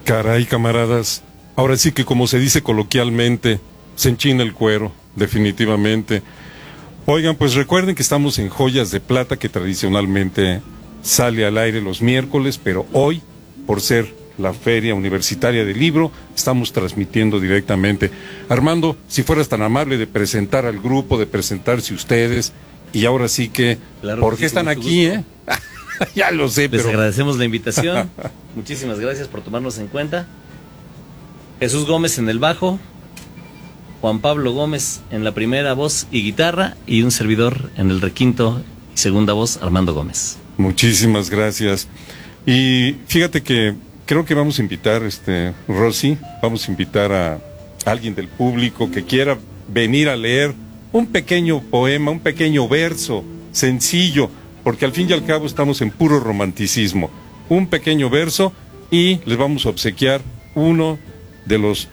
Caray, camaradas, ahora sí que como se dice coloquialmente, se enchina el cuero, definitivamente. Oigan, pues recuerden que estamos en Joyas de Plata, que tradicionalmente sale al aire los miércoles, pero hoy, por ser la Feria Universitaria del Libro, estamos transmitiendo directamente. Armando, si fueras tan amable de presentar al grupo, de presentarse ustedes, y ahora sí que, claro, ¿por qué están aquí, Ya lo sé, Les pero... agradecemos la invitación. Muchísimas gracias por tomarnos en cuenta. Jesús Gómez en el bajo, Juan Pablo Gómez en la primera voz y guitarra, y un servidor en el requinto y segunda voz, Armando Gómez. Muchísimas gracias. Y fíjate que creo que vamos a invitar, Rosy, vamos a invitar a alguien del público que quiera venir a leer un pequeño poema, un pequeño verso, sencillo, porque al fin y al cabo estamos en puro romanticismo. Un pequeño verso y les vamos a obsequiar uno de los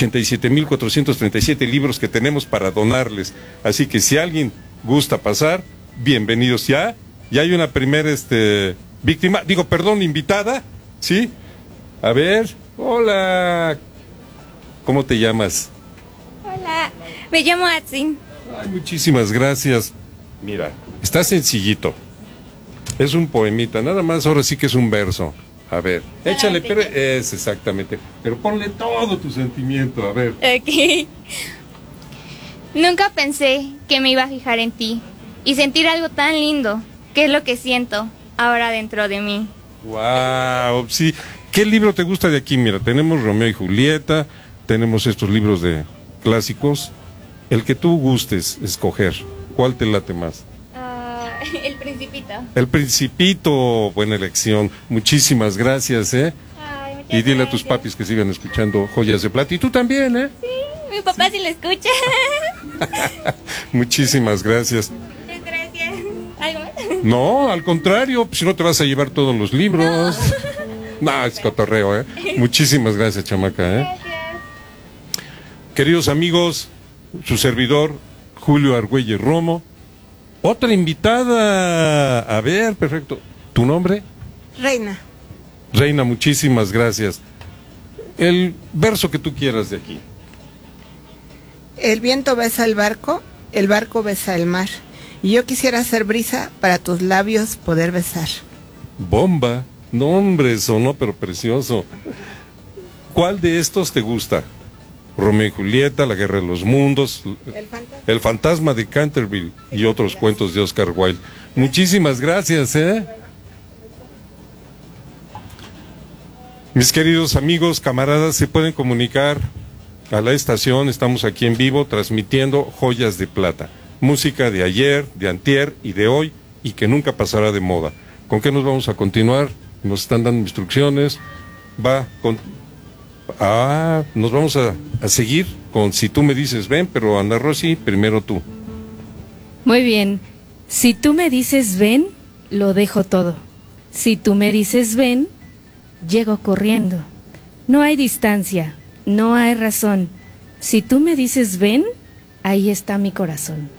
87,437 libros que tenemos para donarles. Así que si alguien gusta pasar, bienvenidos. Ya hay una primera víctima, invitada, ¿sí? A ver, hola. ¿Cómo te llamas? Hola, me llamo Atsin. Ay, muchísimas gracias. Mira, está sencillito. Es un poemita, nada más, ahora sí que es un verso. A ver, échale, pero es exactamente. Pero ponle todo tu sentimiento, a ver. Ok. Nunca pensé que me iba a fijar en ti y sentir algo tan lindo, que es lo que siento ahora dentro de mí. Wow, sí. ¿Qué libro te gusta de aquí? Mira, tenemos Romeo y Julieta, tenemos estos libros de clásicos. El que tú gustes escoger, ¿cuál te late más? El Principito. El Principito, buena elección. Muchísimas gracias, Ay, y dile gracias a tus papis que sigan escuchando Joyas de Plata. Y tú también, Sí, mi papá sí lo escucha. Muchísimas gracias. Muchas gracias. ¿Algo más? No, al contrario, si no te vas a llevar todos los libros. No, es cotorreo, Muchísimas gracias, chamaca, Gracias. Queridos amigos, su servidor, Julio Argüelles Romo. Otra invitada. A ver, perfecto. ¿Tu nombre? Reina. Reina, muchísimas gracias. El verso que tú quieras de aquí. El viento besa el barco besa el mar. Y yo quisiera ser brisa para tus labios poder besar. Bomba. No, hombre, sonó pero precioso. ¿Cuál de estos te gusta? Romeo y Julieta, La Guerra de los Mundos, El Fantasma de Canterville y otros cuentos de Oscar Wilde. Muchísimas gracias, Mis queridos amigos, camaradas, se pueden comunicar a la estación. Estamos aquí en vivo transmitiendo Joyas de Plata. Música de ayer, de antier y de hoy, y que nunca pasará de moda. ¿Con qué nos vamos a continuar? Nos están dando instrucciones. Nos vamos a seguir con Si tú me dices ven, pero Ana Rosy, primero tú. Muy bien. Si tú me dices ven, lo dejo todo. Si tú me dices ven, llego corriendo. No hay distancia, no hay razón. Si tú me dices ven, ahí está mi corazón.